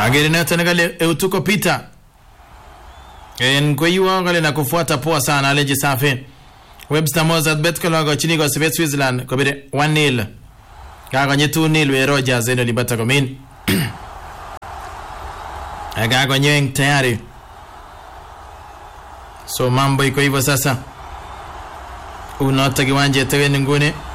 Agirina Tenegale Eutuko Peter. En Goyua Gale na kufuata poa sana Aleji safi. Webster Mozart Betkologo chini kwa Sibet Switzerland kobire 1-0. Kaga nye 2-0 we Rogers eno libata komin. Kaga nye tayari. So mambo iko hivyo sasa. Unota kiwanja tewe ngune.